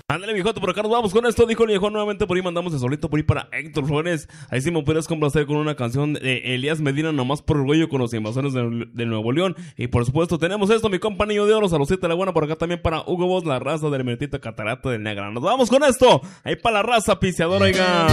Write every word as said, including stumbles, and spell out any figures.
Ándale, viejote, por acá nos vamos con esto, dijo el viejo. Nuevamente por ahí mandamos el solito por ahí para Héctor Flores. Ahí sí me podrías complacer con una canción de Elías Medina, nomás por orgullo, con los invasiones de, de Nuevo León. Y por supuesto tenemos esto, mi compa Niño de Oro, saludcita la buena por acá también para Hugo Boss, la raza del Mertita Catarata del Negra. Nos vamos con esto, ahí para la raza piseadora, oiga.